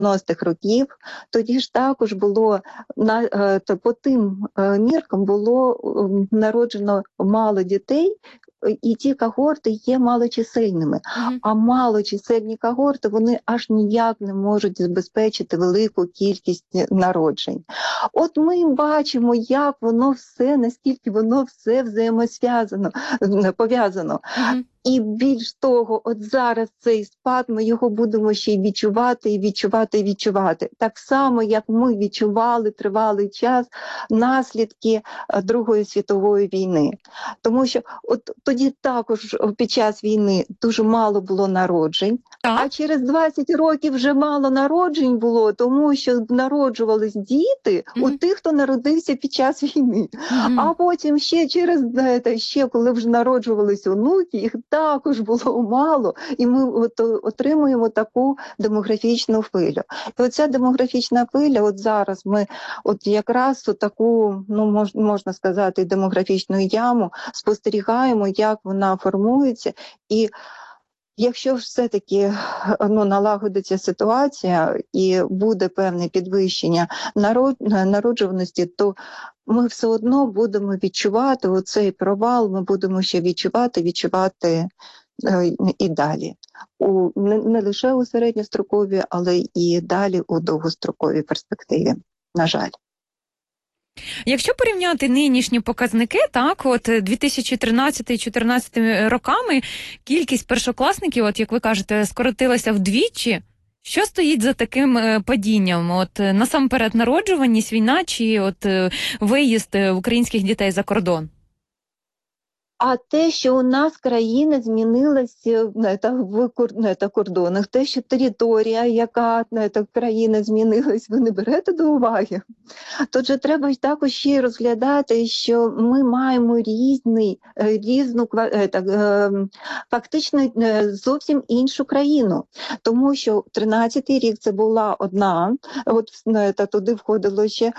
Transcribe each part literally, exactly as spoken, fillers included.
дев'яностих років, тоді ж також було на то по тим міркам було народжено мало дітей, і ті когорти є малочисельними. Мгм. А малочисельні когорти, вони аж ніяк не можуть забезпечити велику кількість народжень. От ми бачимо, як воно все, наскільки воно все взаємосв'язано, пов'язано. Мгм. І більш того, от зараз цей спад, ми його будемо ще й відчувати, і відчувати, і відчувати. Так само, як ми відчували тривалий час наслідки Другої світової війни. Тому що от тоді також під час війни дуже мало було народжень, Так. а через двадцять років вже мало народжень було, тому що народжувались діти у Мгм. тих, хто народився під час війни. Мгм. А потім ще через, знаєте, ще коли вже народжувались онуки, їх також було мало, і ми от отримуємо таку демографічну хвилю. І оця демографічна хвиля, от зараз ми от якраз от таку, ну мож, можна сказати, демографічну яму спостерігаємо, як вона формується. І якщо все-таки ну, налагодиться ситуація і буде певне підвищення народ, народжуваності, то ми все одно будемо відчувати оцей провал, ми будемо ще відчувати, відчувати е, і далі. У, не, не лише у середньостроковій, але і далі у довгостроковій перспективі, на жаль. Якщо порівняти нинішні показники, так, от дві тисячі тринадцятий-чотирнадцятий роками кількість першокласників, от як ви кажете, скоротилася вдвічі. Що стоїть за таким е, падінням? От е, насамперед народжуваність, війна чи от е, виїзд е, українських дітей за кордон? А те, що у нас країна змінилася не, та, в не, та, кордонах, те, що територія, яка не, та, країна змінилась, ви не берете до уваги. Тож же треба також ще й розглядати, що ми маємо різний, різну, так, фактично зовсім іншу країну. Тому що тринадцятий рік це була одна, от та, туди входило ще,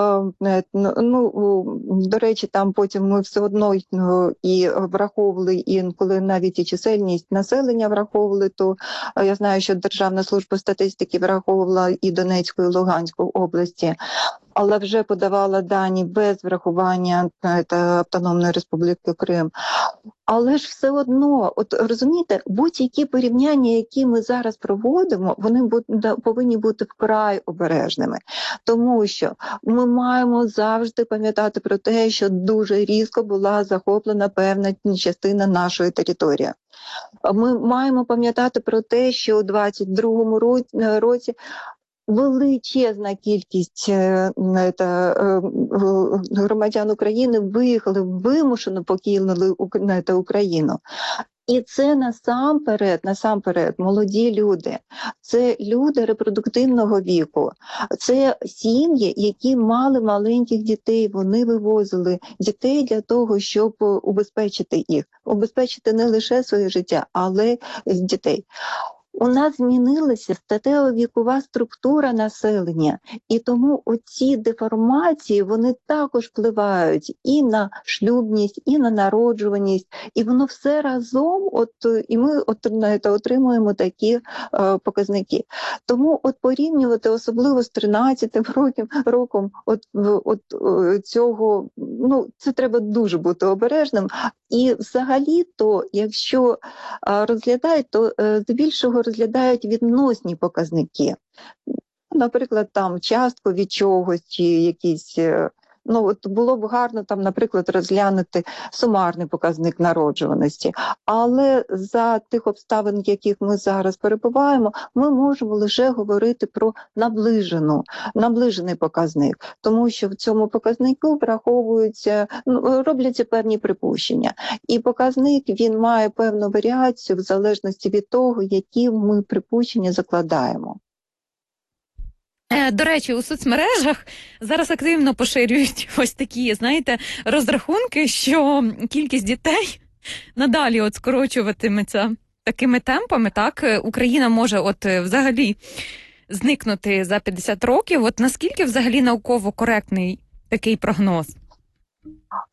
ну, до речі, там потім ми все одно і враховували інколи навіть і чисельність населення враховували, то я знаю, що Державна служба статистики враховувала і Донецьку, і Луганську області, але вже подавала дані без врахування та, Автономної Республіки Крим. Але ж все одно, от розумієте, будь-які порівняння, які ми зараз проводимо, вони повинні бути вкрай обережними. Тому що ми маємо завжди пам'ятати про те, що дуже різко була захоплена певна частина нашої території. Ми маємо пам'ятати про те, що у двадцять другому році величезна кількість е, та, е, громадян України виїхали, вимушено покинули Україну. І це насамперед, насамперед молоді люди, це люди репродуктивного віку, це сім'ї, які мали маленьких дітей, вони вивозили дітей для того, щоб убезпечити їх, убезпечити не лише своє життя, але й дітей. У нас змінилася статево-вікова структура населення, і тому оці деформації, вони також впливають і на шлюбність, і на народжуваність, і воно все разом, от, і ми от, отримуємо такі е, показники. Тому от порівнювати, особливо з тринадцятим роком, роком от, от, цього, ну, це треба дуже бути обережним. І взагалі-то, якщо е, розглядають, то е, здебільшого розглядають відносні показники. Наприклад, там частку від чогось, чи якісь, ну от було б гарно там, наприклад, розглянути сумарний показник народжуваності. Але за тих обставин, в яких ми зараз перебуваємо, ми можемо лише говорити про наближену, наближений показник. Тому що в цьому показнику враховуються, ну, робляться певні припущення. І показник, він має певну варіацію в залежності від того, які ми припущення закладаємо. До речі, у соцмережах зараз активно поширюють ось такі, знаєте, розрахунки, що кількість дітей надалі от скорочуватиметься такими темпами, так? Україна може от взагалі зникнути за п'ятдесят років. От наскільки взагалі науково коректний такий прогноз?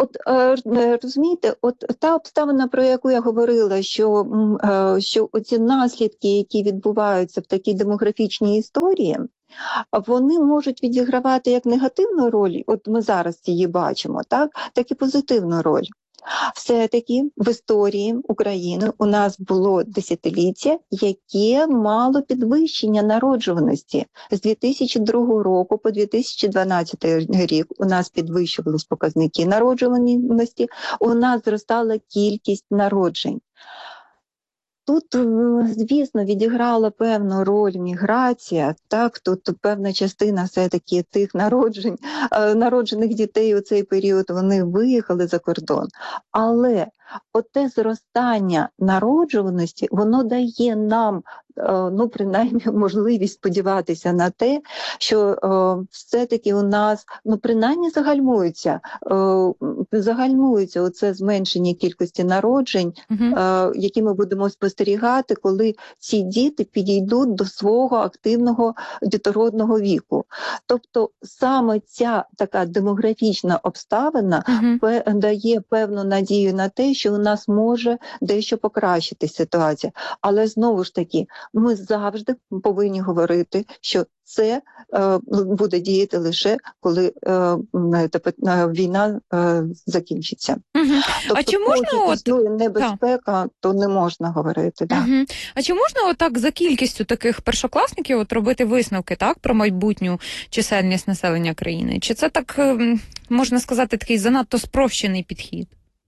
От е, е, розумієте, от та обставина, про яку я говорила, що, м, е, що оці наслідки, які відбуваються в такій демографічній історії, вони можуть відігравати як негативну роль, от ми зараз її бачимо, так, так і позитивну роль. Все-таки в історії України у нас було десятиліття, яке мало підвищення народжуваності. З дві тисячі другого року по дві тисячі дванадцятий рік у нас підвищувались показники народжуваності, у нас зростала кількість народжень. Тут, звісно, відіграла певну роль міграція, так, тут певна частина все-таки тих народжень, народжених дітей у цей період, вони виїхали за кордон. Але оте зростання народжуваності, воно дає нам, ну, принаймні, можливість сподіватися на те, що е, все-таки у нас, ну, принаймні, загальмується, е, загальмується оце зменшення кількості народжень, Угу. е, які ми будемо спостерігати, коли ці діти підійдуть до свого активного дітородного віку. Тобто саме ця така демографічна обставина Угу. пе- дає певну надію на те, що у нас може дещо покращити ситуація. Але знову ж таки, ми завжди повинні говорити, що це е, буде діяти лише коли е, е, війна е, закінчиться. Угу. Тобто, А чи можна поки от існує небезпека, то не можна говорити. Да. Угу. А чи можна отак за кількістю таких першокласників от робити висновки, так, про майбутню чисельність населення країни? Чи це так, ем, можна сказати, такий занадто спрощений підхід?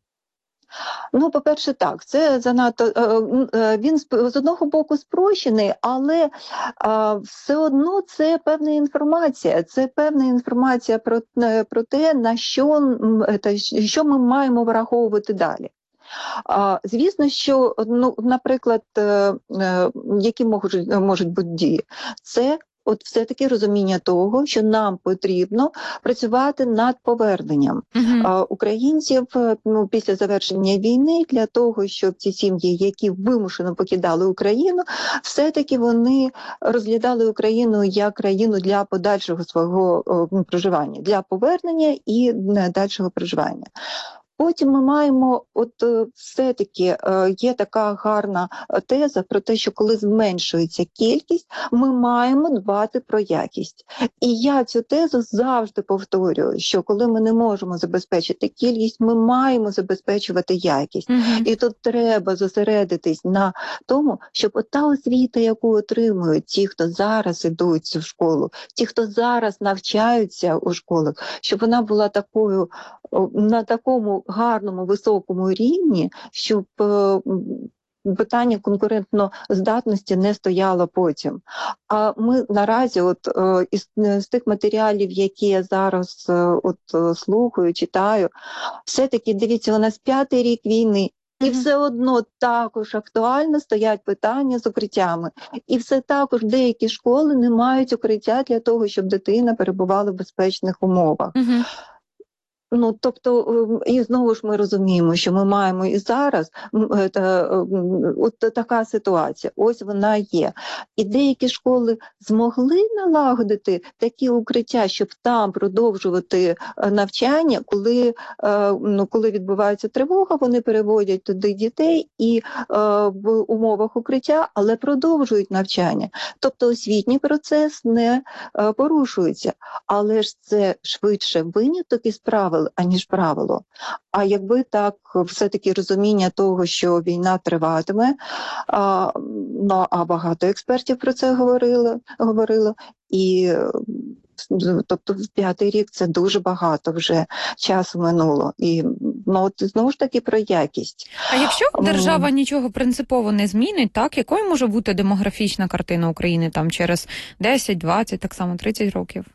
Ну, по-перше, так, це занадто, е, е, він з одного боку спрощений, але е, все одно це певна інформація, це певна інформація про, е, про те, на що, м, е, що ми маємо враховувати далі. А, звісно, що, ну, наприклад, е, е, які можуть, можуть бути дії, це от все-таки розуміння того, що нам потрібно працювати над поверненням Угу. а, українців, ну, після завершення війни, для того, щоб ці сім'ї, які вимушено покидали Україну, все-таки вони розглядали Україну як країну для подальшого свого о, проживання, для повернення і дальшого проживання. Потім ми маємо, от е, все-таки е, є така гарна теза про те, що коли зменшується кількість, ми маємо дбати про якість. І я цю тезу завжди повторюю, що коли ми не можемо забезпечити кількість, ми маємо забезпечувати якість. Угу. І тут треба зосередитись на тому, щоб ота освіта, яку отримують ті, хто зараз ідуть в школу, ті, хто зараз навчаються у школах, щоб вона була такою, на такому гарному, високому рівні, щоб е, питання конкурентноздатності не стояло потім. А ми наразі, от е, із з тих матеріалів, які я зараз е, от е, слухаю, читаю, все-таки, дивіться, у нас п'ятий рік війни, і Мгм. все одно також актуально стоять питання з укриттями. І все також деякі школи не мають укриття для того, щоб дитина перебувала в безпечних умовах. Угу. Ну, тобто, і знову ж ми розуміємо, що ми маємо і зараз м, та, м, от така ситуація, ось вона є. І деякі школи змогли налагодити такі укриття, щоб там продовжувати е, навчання, коли, е, ну, коли відбувається тривога, вони переводять туди дітей і е, в умовах укриття, але продовжують навчання. Тобто освітній процес не е, порушується. Але ж це швидше виняток із правил, аніж правило. А якби так, все-таки розуміння того, що війна триватиме, а, ну, а багато експертів про це говорили, говорило, і тобто в п'ятий рік це дуже багато вже часу минуло. І ну, от, знову ж таки про якість. А якщо М. держава нічого принципово не змінить, так, якою може бути демографічна картина України там через десять, двадцять, так само тридцять років?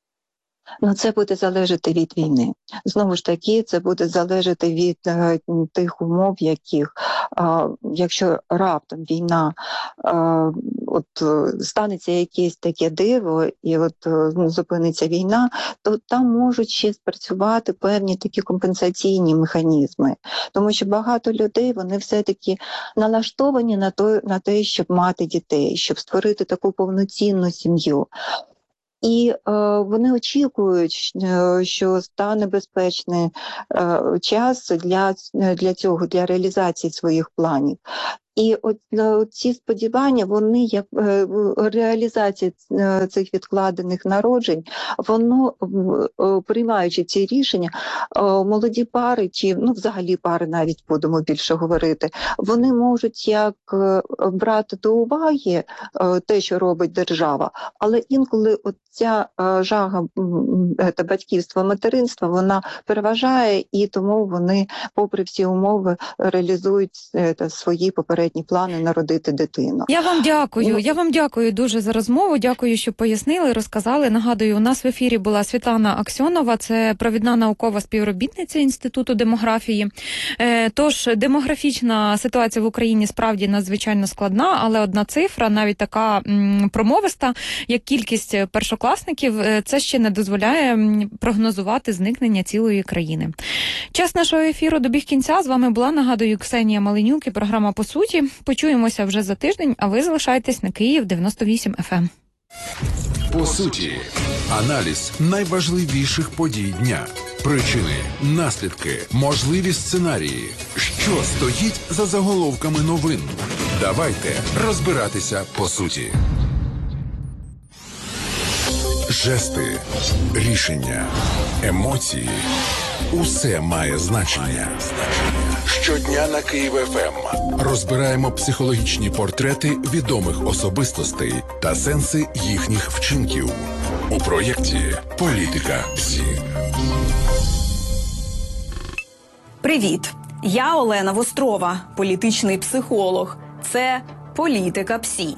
Ну, це буде залежати від війни. Знову ж таки, це буде залежати від е, тих умов, яких, е, якщо раптом війна, е, от е, станеться якесь таке диво, і от е, ну, зупиниться війна, то там можуть ще спрацювати певні такі компенсаційні механізми. Тому що багато людей, вони все-таки налаштовані на, то, на те, щоб мати дітей, щоб створити таку повноцінну сім'ю. І е, вони очікують, е, що стане безпечний е, час для, для цього, для реалізації своїх планів. І от е, ці сподівання, вони як е, реалізація е, цих відкладених народжень, воно е, приймаючи ці рішення, е, молоді пари, чи ну взагалі пари, навіть будемо більше говорити, вони можуть як е, брати до уваги е, те, що робить держава, але інколи от ця е, жага е, та батьківства, материнства, вона переважає, і тому вони, попри всі умови, реалізують е, та свої попередні плани народити дитину. Я вам дякую. Ну, Я вам дякую дуже за розмову. Дякую, що пояснили, розказали. Нагадую, у нас в ефірі була Світлана Аксьонова, це провідна наукова співробітниця Інституту демографії. Тож, демографічна ситуація в Україні справді надзвичайно складна, але одна цифра, навіть така м, промовиста, як кількість першокласників, це ще не дозволяє прогнозувати зникнення цілої країни. Час нашого ефіру добіг кінця. З вами була, нагадую, Ксенія Маленюк і програма «По суті». Почуємося вже за тиждень, а ви залишайтесь на Київ дев'яносто вісім еф ем. По суті, аналіз найважливіших подій дня. Причини, наслідки, можливі сценарії. Що стоїть за заголовками новин? Давайте розбиратися по суті. Жести, рішення, емоції – усе має значення. Щодня на Київ еф ем розбираємо психологічні портрети відомих особистостей та сенси їхніх вчинків у проєкті «Політика ПСІ». Привіт! Я Олена Вострова, політичний психолог. Це «Політика ПСІ».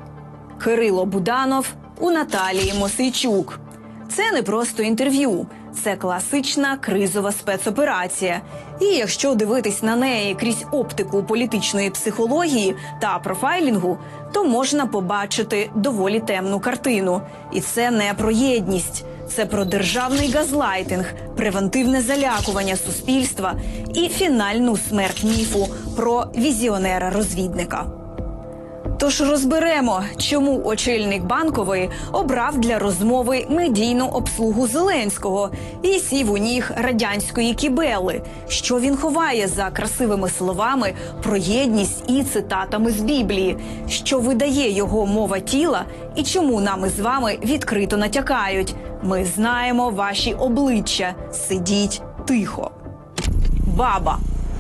Кирило Буданов у Наталії Мосійчук. Це не просто інтерв'ю. Це класична кризова спецоперація. І якщо дивитись на неї крізь оптику політичної психології та профайлінгу, то можна побачити доволі темну картину. І це не про єдність. Це про державний газлайтинг, превентивне залякування суспільства і фінальну смерть міфу про візіонера-розвідника. Тож розберемо, чому очільник Банкової обрав для розмови медійну обслугу Зеленського і сів у ніг радянської кібели, що він ховає за красивими словами про єдність і цитатами з Біблії, що видає його мова тіла і чому нам із вами відкрито натякають. Ми знаємо ваші обличчя, сидіть тихо. Баба.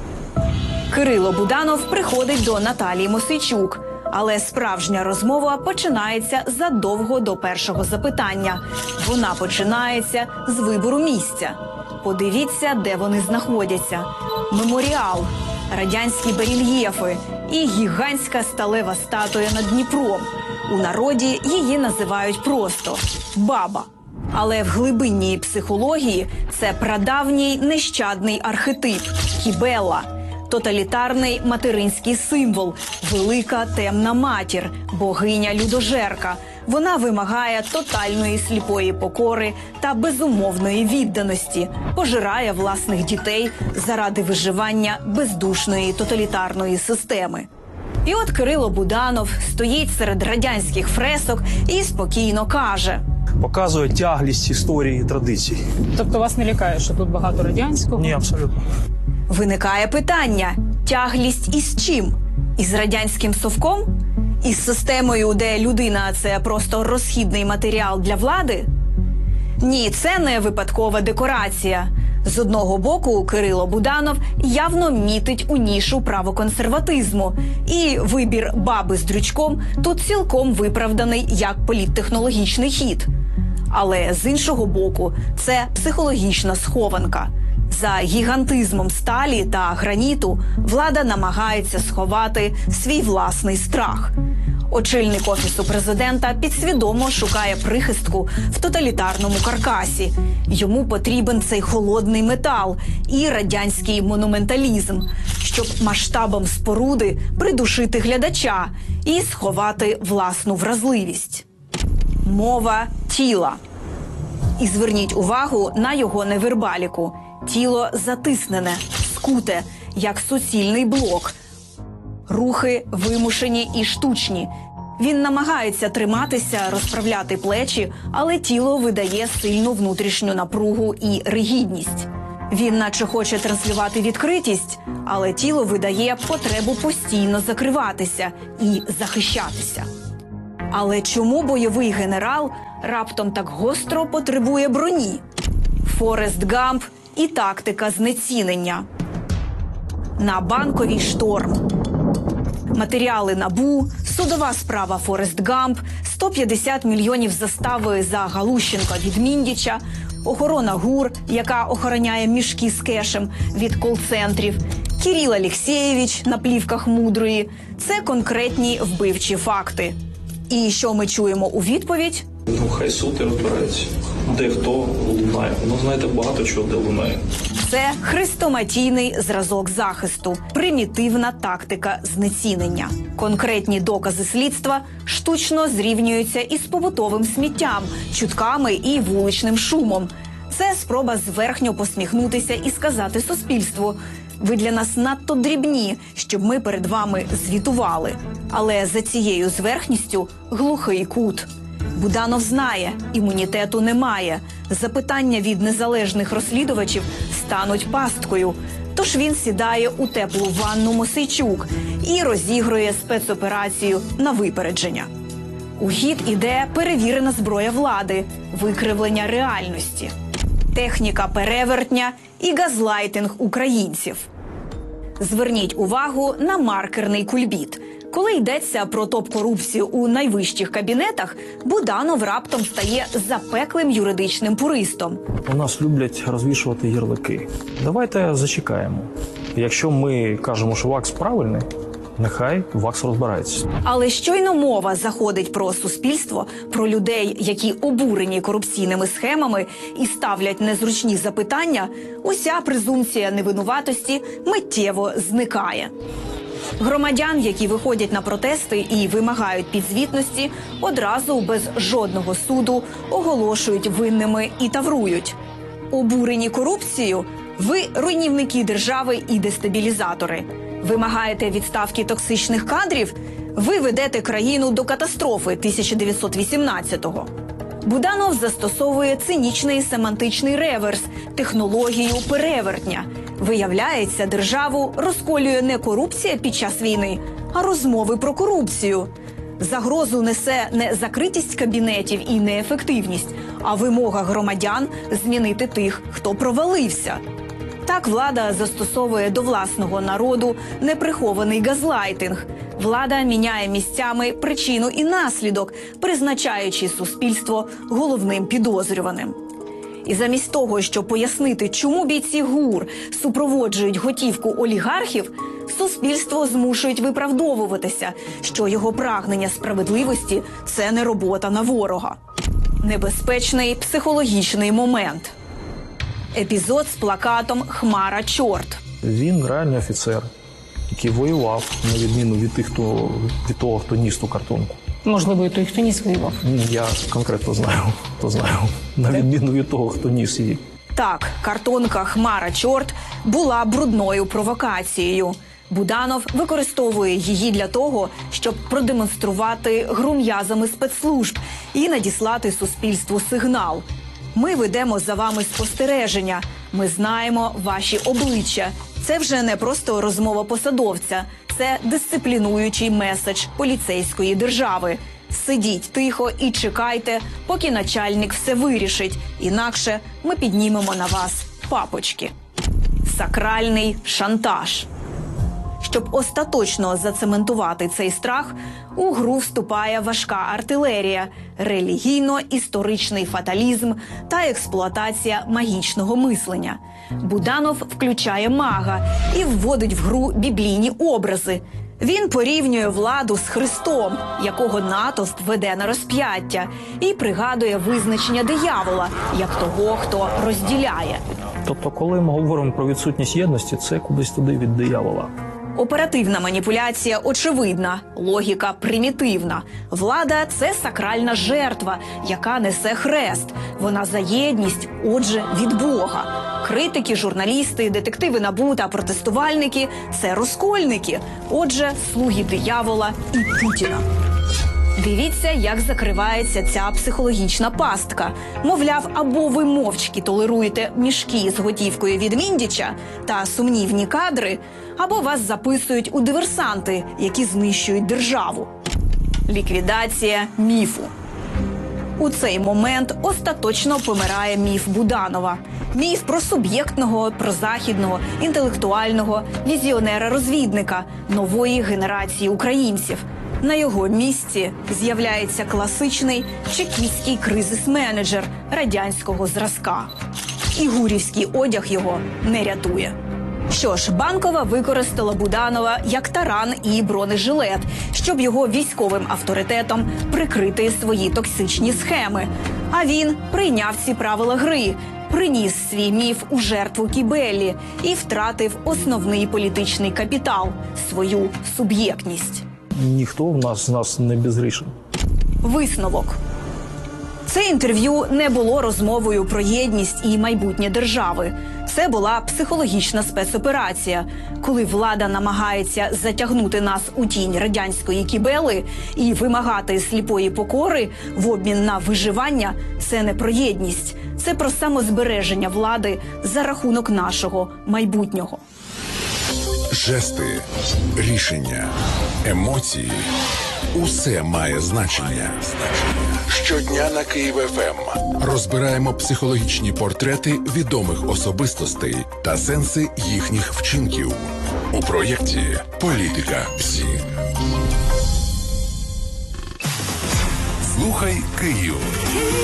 Кирило Буданов приходить до Наталії Мосійчук. Але справжня розмова починається задовго до першого запитання. Вона починається з вибору місця. Подивіться, де вони знаходяться. Меморіал, радянські барельєфи і гігантська сталева статуя над Дніпром. У народі її називають просто «баба». Але в глибинній психології це прадавній нещадний архетип – кібела. Тоталітарний материнський символ – велика темна матір, богиня-людожерка. Вона вимагає тотальної сліпої покори та безумовної відданості, пожирає власних дітей заради виживання бездушної тоталітарної системи. І от Кирило Буданов стоїть серед радянських фресок і спокійно каже: показує тяглість історії і традицій. Тобто вас не лякає, що тут багато радянського? Ні, абсолютно. Виникає питання – тяглість із чим? Із радянським совком? Із системою, де людина – це просто розхідний матеріал для влади? Ні, це не випадкова декорація. З одного боку, Кирило Буданов явно мітить у нішу правоконсерватизму. І вибір баби з дрючком тут цілком виправданий як політтехнологічний хід. Але з іншого боку, це психологічна схованка. За гігантизмом сталі та граніту влада намагається сховати свій власний страх. Очільник Офісу президента підсвідомо шукає прихистку в тоталітарному каркасі. Йому потрібен цей холодний метал і радянський монументалізм, щоб масштабом споруди придушити глядача і сховати власну вразливість. Мова тіла. І зверніть увагу на його невербаліку. Тіло затиснене, скуте, як суцільний блок. Рухи вимушені і штучні. Він намагається триматися, розправляти плечі, але тіло видає сильну внутрішню напругу і ригідність. Він наче хоче транслювати відкритість, але тіло видає потребу постійно закриватися і захищатися. Але чому бойовий генерал раптом так гостро потребує броні? Форест Гамп і тактика знецінення. На Банковій шторм. Матеріали НАБУ, судова справа Форест Гамп, сто п'ятдесят мільйонів застави за Галущенка від Міндіча, охорона ГУР, яка охороняє мішки з кешем від кол-центрів, Кирил Алєксєєвич на плівках Мудрої – це конкретні вбивчі факти. І що ми чуємо у відповідь? Ну, хай суд і розбирається. Де хто лунає. Ну, знаєте, багато чого де лунає. Це хрестоматійний зразок захисту, примітивна тактика знецінення. Конкретні докази слідства штучно зрівнюються із побутовим сміттям, чутками і вуличним шумом. Це спроба зверхньо посміхнутися і сказати суспільству: ви для нас надто дрібні, щоб ми перед вами звітували. Але за цією зверхністю глухий кут. Буданов знає, імунітету немає. Запитання від незалежних розслідувачів стануть пасткою. Тож він сідає у теплу ванну Мосійчук і розігрує спецоперацію на випередження. У хід іде перевірена зброя влади, викривлення реальності, техніка перевертня і газлайтинг українців. Зверніть увагу на маркерний кульбіт. Коли йдеться про топ-корупцію у найвищих кабінетах, Буданов раптом стає запеклим юридичним пуристом. У нас люблять розвішувати ярлики. Давайте зачекаємо. Якщо ми кажемо, що ВАКС правильний, нехай ВАКС розбирається. Але щойно мова заходить про суспільство, про людей, які обурені корупційними схемами і ставлять незручні запитання, уся презумпція невинуватості миттєво зникає. Громадян, які виходять на протести і вимагають підзвітності, одразу без жодного суду оголошують винними і таврують. Обурені корупцією? Ви руйнівники держави і дестабілізатори. Вимагаєте відставки токсичних кадрів? Ви ведете країну до катастрофи тисяча дев'ятсот вісімнадцятого. Буданов застосовує цинічний семантичний реверс – технологію перевертня. Виявляється, державу розколює не корупція під час війни, а розмови про корупцію. Загрозу несе не закритість кабінетів і неефективність, а вимога громадян змінити тих, хто провалився. Так влада застосовує до власного народу неприхований газлайтинг. Влада міняє місцями причину і наслідок, призначаючи суспільство головним підозрюваним. І замість того, щоб пояснити, чому бійці ГУР супроводжують готівку олігархів, суспільство змушують виправдовуватися, що його прагнення справедливості – це не робота на ворога. Небезпечний психологічний момент. Епізод з плакатом «Хмара чорт». Він реальний офіцер, який воював, на відміну від тих, хто від того, хто ніс ту картонку. Можливо, і той, хто ніс воював. Я конкретно знаю, хто знаю, на відміну від того, хто ніс її. Так, картонка «Хмара чорт» була брудною провокацією. Буданов використовує її для того, щоб продемонструвати гру м'язами спецслужб і надіслати суспільству сигнал. Ми ведемо за вами спостереження, ми знаємо ваші обличчя. Це вже не просто розмова посадовця, це дисциплінуючий меседж поліцейської держави. Сидіть тихо і чекайте, поки начальник все вирішить, інакше ми піднімемо на вас папочки. Сакральний шантаж. Щоб остаточно зацементувати цей страх, у гру вступає важка артилерія, релігійно-історичний фаталізм та експлуатація магічного мислення. Буданов включає мага і вводить в гру біблійні образи. Він порівнює владу з Христом, якого натовп веде на розп'яття, і пригадує визначення диявола, як того, хто розділяє. Тобто, коли ми говоримо про відсутність єдності, це кудись туди від диявола. Оперативна маніпуляція очевидна, логіка примітивна. Влада – це сакральна жертва, яка несе хрест. Вона за єдність, отже, від Бога. Критики, журналісти, детективи НАБУ та протестувальники – це розкольники, отже, слуги диявола і Путіна. Дивіться, як закривається ця психологічна пастка. Мовляв, або ви мовчки толеруєте мішки з готівкою від Міндіча та сумнівні кадри, або вас записують у диверсанти, які знищують державу. Ліквідація міфу. У цей момент остаточно помирає міф Буданова. Міф про суб'єктного, прозахідного, інтелектуального візіонера-розвідника нової генерації українців. На його місці з'являється класичний чекістський кризис-менеджер радянського зразка. І гурівський одяг його не рятує. Що ж, Банкова використала Буданова як таран і бронежилет, щоб його військовим авторитетом прикрити свої токсичні схеми. А він прийняв ці правила гри, приніс свій міф у жертву Кібеллі і втратив основний політичний капітал – свою суб'єктність. Ніхто в нас з нас не безгрішний. Висновок. Це інтерв'ю не було розмовою про єдність і майбутнє держави. Це була психологічна спецоперація, коли влада намагається затягнути нас у тінь радянської кібели і вимагати сліпої покори в обмін на виживання – це не про єдність, це про самозбереження влади за рахунок нашого майбутнього. Жести, рішення, емоції – усе має значення. Щодня на Київ еф ем розбираємо психологічні портрети відомих особистостей та сенси їхніх вчинків у проєкті «Політика ПСІ». Слухай Київ.